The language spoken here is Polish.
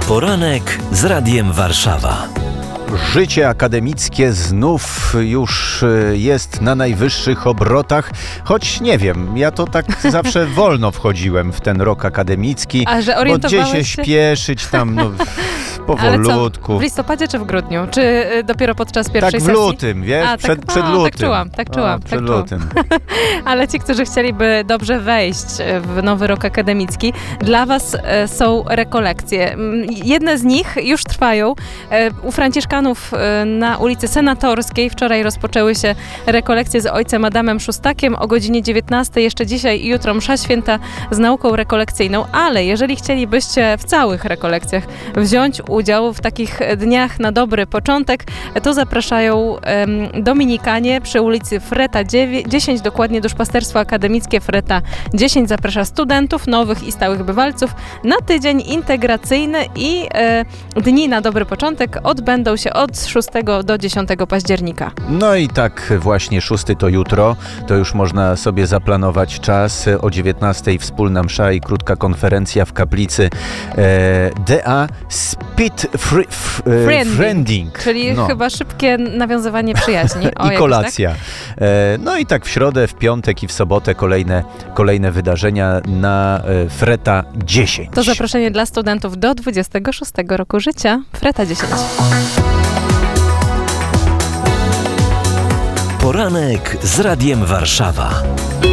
Poranek z Radiem Warszawa. Życie akademickie znów już jest na najwyższych obrotach, choć nie wiem, ja to tak zawsze wolno wchodziłem w ten rok akademicki, A że bo orientowałeś gdzie się się? śpieszeć tam powolutku. Ale co, w listopadzie czy w grudniu? Czy dopiero podczas pierwszej Tak w sesji? lutym, wiesz, przed lutym. Tak czułam. Przed lutym. Ale ci, którzy chcieliby dobrze wejść w nowy rok akademicki, dla was są rekolekcje. Jedne z nich już trwają. U Franciszkanów na ulicy Senatorskiej wczoraj rozpoczęły się rekolekcje z ojcem Adamem Szustakiem o godzinie 19. Jeszcze dzisiaj i jutro msza święta z nauką rekolekcyjną, ale jeżeli chcielibyście w całych rekolekcjach wziąć udział w takich dniach na dobry początek, to zapraszają Dominikanie przy ulicy Freta 10, dokładnie Duszpasterstwo Akademickie Freta 10 zaprasza studentów, nowych i stałych bywalców na tydzień integracyjny i dni na dobry początek odbędą się od 6 do 10 października. No i tak właśnie 6 to jutro, to już można sobie zaplanować czas. O 19 wspólna msza i krótka konferencja w kaplicy DA Speed Friending. Czyli chyba szybkie nawiązywanie przyjaźni. I kolacja. Tak? No i tak w środę, w piątek i w sobotę kolejne wydarzenia na Freta 10. To zaproszenie dla studentów do 26 roku życia. Freta 10. Poranek z Radiem Warszawa.